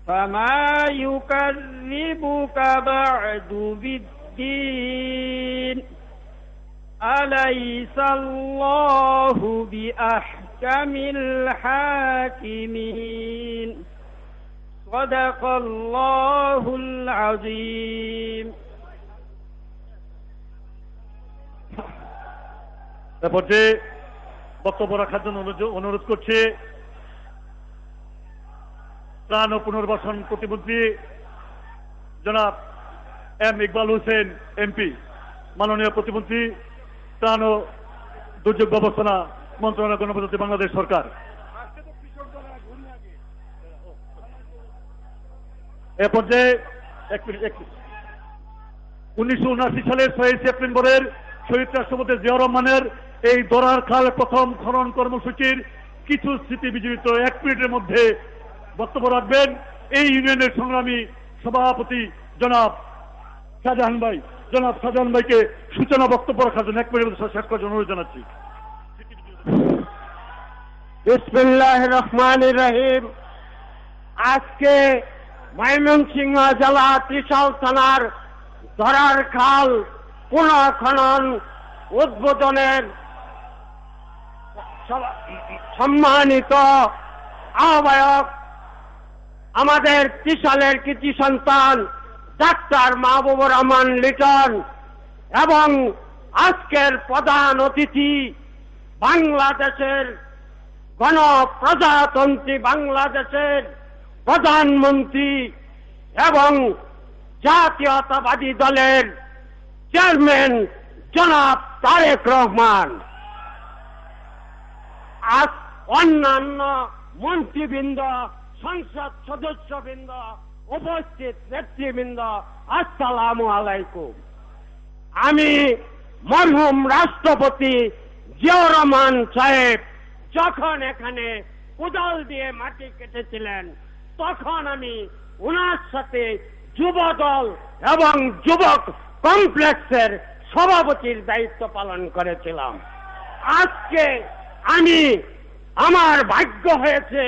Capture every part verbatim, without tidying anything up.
فما يكذبك بعد بالدين أليس الله بأحكم الحاكمين صدق الله العظيم এরপরে বক্তব্য রাখার জন্য অনুরোধ করছি ত্রাণ ও পুনর্বাসন প্রতিমন্ত্রী জনাব এম ইকবাল হোসেন এমপি। মাননীয় প্রতিমন্ত্রী, ত্রাণ ও দুর্যোগ ব্যবস্থাপনা মন্ত্রণালয়, গণপ্রজাতন্ত্রী বাংলাদেশ সরকার। এ পর্যায়ে উনিশশো উনআশি সালের ছয়ই সেপ্টেম্বরের শহীদ রাষ্ট্রপতি জিয়াউর রহমানের এই দরার খাল প্রথম খনন কর্মসূচির কিছু স্মৃতি বিজড়িত এক মিনিটের মধ্যে বক্তব্য রাখবেন এই ইউনিয়নের সংগ্রামী সভাপতি জনাব শাহজাহান ভাই। জনাব শাহজাহান ভাইকে সূচনা বক্তব্য রাখার জন্য এক মিনিটের মধ্যে শেষ করার জন্য অনুরোধ জানাচ্ছি। বিসমিল্লাহির রহমানির রহিম। আজকে ময়মনসিংহ জেলা ত্রিশাল থানার দরার খাল পুনঃ খনন উদ্বোধনের সম্মানিত আহ্বায়ক আমাদের ত্রিশালের কৃতি সন্তান ডাক্তার মাহবুবুর রহমান লিটন এবং আজকের প্রধান অতিথি বাংলাদেশের গণপ্রজাতন্ত্রী বাংলাদেশের প্রধানমন্ত্রী এবং জাতীয়তাবাদী দলের চেয়ারম্যান জনাব তারেক রহমান, আজ অন্যান্য মন্ত্রীবৃন্দ, সংসদ সদস্যবৃন্দ, উপস্থিত নেতৃবৃন্দ, আসসালামু আলাইকুম। আমি মরহুম রাষ্ট্রপতি জিয়াউর রহমান সাহেব যখন এখানে কোদাল দিয়ে মাটি কেটেছিলেন তখন আমি ওনার সাথে যুব দল এবং যুবক কমপ্লেক্সের সভাপতির দায়িত্ব পালন করেছিলাম। আজকে আমি আমার ভাগ্য হয়েছে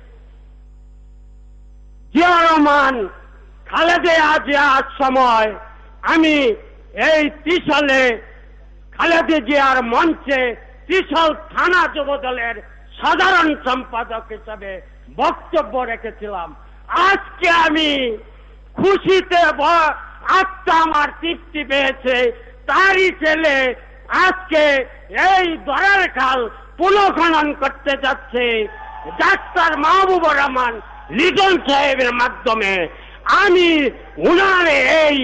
জিয়াউর রহমান খালেদা জিয়ার সময় আমি এই ত্রিশালে খালেদা জিয়ার মঞ্চে ত্রিশাল থানা যুব দলের সাধারণ সম্পাদক হিসেবে বক্তব্য রেখেছিলাম। আজকে আমি খুশিতে আত্মা আমার তৃপ্তি পেয়েছে। তারই ছেলে আজকে এই দরার খাল পুনঃখনন করতে যাচ্ছে ডাক্তার মাহবুবুর রহমান লিটন সাহেবের মাধ্যমে। আমি উনার এই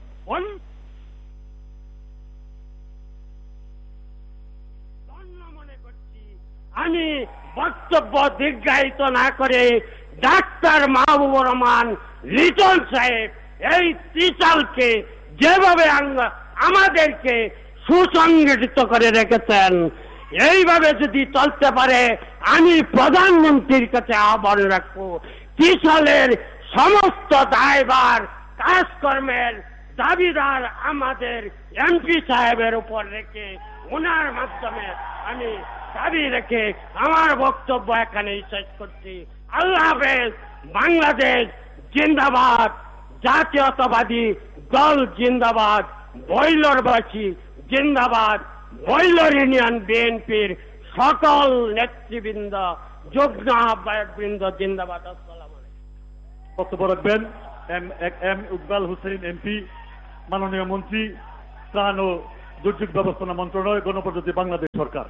মনে করছি। আমি বক্তব্য দীর্ঘায়িত না করে ডাক্তার মাহবুবুর রহমান লিটন সাহেব এই ত্রিশালকে যেভাবে আমাদেরকে সুসংগঠিত করে রেখেছেন এইভাবে যদি চলতে পারে আমি প্রধানমন্ত্রীর কাছে আহ্বান রাখবো ত্রিশালের সমস্ত দায়ভার কাজকর্মের দাবিদার আমাদের এমপি সাহেবের উপর রেখে ওনার মাধ্যমে আমি দাবি রেখে আমার বক্তব্য এখানেই শেষ করছি। আল্লাহ হাফেজ। বাংলাদেশ জিন্দাবাদ, জাতীয়তাবাদী দল জিন্দাবাদ, বৈলরবাসী জিন্দাবাদ, বৈলর ইউনিয়ন বিএনপির সকল নেতৃবৃন্দ, যুগ্ম আহ্বায়ক বৃন্দ জিন্দাবাদ। আসসালামু আলাইকুম। বক্তব্য রাখবেন M M Iqbal Hossain MP, মাননীয় মন্ত্রী, ত্রাণ ও দুর্যোগ ব্যবস্থাপনা মন্ত্রণালয়, গণপ্রজাতন্ত্রী বাংলাদেশ সরকার।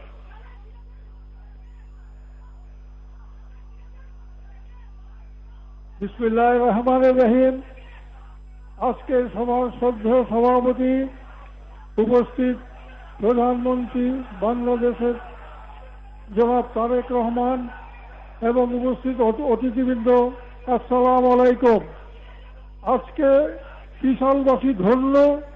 বিসমিল্লাহির রহমানির রহিম। আজকের সভার শ্রদ্ধেয় সভাপতি, উপস্থিত প্রধানমন্ত্রী বাংলাদেশের জনাব তারেক রহমান এবং উপস্থিত অতিথিবৃন্দ, আসসালামু আলাইকুম। আজকে ত্রিশালবাসী ধন্য